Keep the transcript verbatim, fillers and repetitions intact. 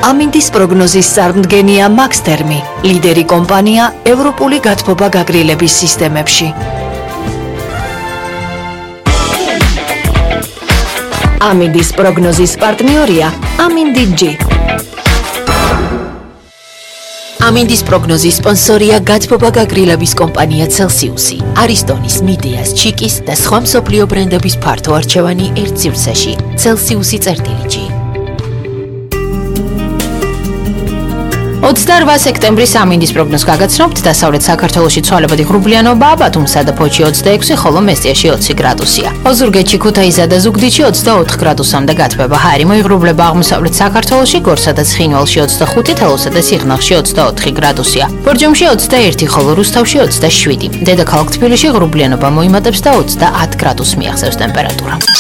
ამინდის პროგნოზის წარმდგენია მაქსთერმი, ლიდერი კომპანია ევროპული გათბობა გაგრილების სისტემებში. ამინდის პროგნოზის პარტნიორია ამინდი ჯი. ამინდის პროგნოზის სპონსორია გათბობა გაგრილების კომპანია Celsius-ი, არისტონის, მიდეას, ჩიკის და სხვა მსოფლიო ბრენდების ფართო არჩევანი ერთ სივრცეში. Celsius-ი წერტილი ჯი. ოცდაორ სექტემბრის ამინდის პროგნოზს გაგაცნობთ. დასავლეთ საქართველოში ცვალებადი ღრუბლიანობაა, ბათუმსა და ფოჩი ოცდაექვსი, ხოლო მესტიაში ოცი გრადუსია. ოზურგეთში, ქუთაისსა და ზუგდიდში ოცდაოთხ გრადუსამდე გათბება. ჰარი მოიღრუბლება აღმოსავლეთ საქართველოში, გორსა და ცხინვალში ოცდახუთი, თელავსა და სიღნაღში ოცდაოთხი გრადუსია. ბორჯომში ოცდაერთი, ხოლო რუსთავში ოცდაშვიდი. დედაქალაქ თბილისში ღრუბლიანობა მოიმატებს და ოცდაათ გრადუსს მიაღწევს ტემპერატურა.